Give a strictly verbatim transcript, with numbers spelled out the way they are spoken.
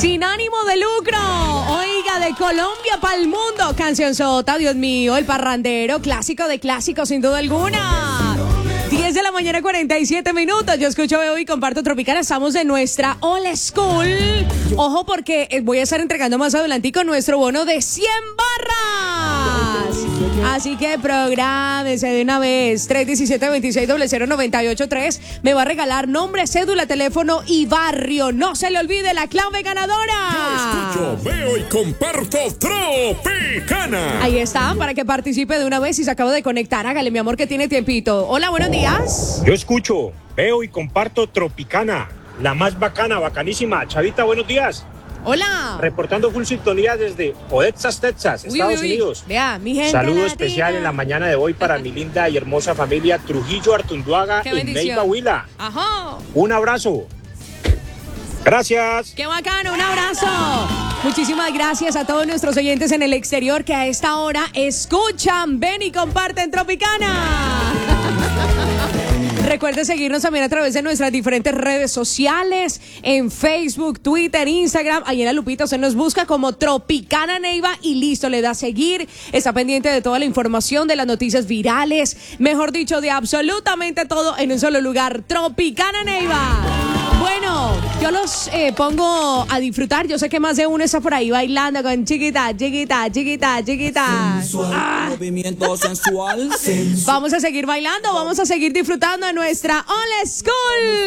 Sin ánimo de lucro. Oiga, de Colombia para el mundo. Canción sota, Dios mío, el parrandero, clásico de clásicos sin duda alguna. diez de la mañana, cuarenta y siete minutos. Yo escucho, veo y comparto Tropicana. Estamos en nuestra Old School. Ojo, porque voy a estar entregando más adelantico nuestro bono de cien barras. Así que prográmese de una vez. tres uno siete, dos seis cero cero nueve ocho tres. Me va a regalar nombre, cédula, teléfono y barrio. No se le olvide la clave ganadora. Yo escucho, veo y comparto Tropicana. Ahí está, para que participe de una vez. Si se acaba de conectar, hágale, mi amor, que tiene tiempito. Hola, buenos días. Yo escucho, veo y comparto Tropicana, la más bacana, bacanísima. Chavita, buenos días. Hola. Reportando full sintonía desde Odessa, Texas, Uy, Estados uy, uy. Unidos. Vea, mi gente Saludo latina. especial en la mañana de hoy para mi linda y hermosa familia Trujillo Artunduaga Qué en bendición. Neiva, Huila. Ajá. Un abrazo. Gracias. ¡Qué bacano! ¡Un abrazo! Muchísimas gracias a todos nuestros oyentes en el exterior que a esta hora escuchan, ven y comparten Tropicana. Recuerde seguirnos también a través de nuestras diferentes redes sociales, en Facebook, Twitter, Instagram. Ahí en la lupita usted nos busca como Tropicana Neiva y listo, le da a seguir. Está pendiente de toda la información, de las noticias virales, mejor dicho, de absolutamente todo en un solo lugar. Tropicana Neiva. Bueno, yo los eh, pongo a disfrutar. Yo sé que más de uno está por ahí bailando con chiquita, chiquita, chiquita, chiquita. Sensual, Ah. movimiento sensual, sensual. Vamos a seguir bailando, vamos a seguir disfrutando de nuestra Old School.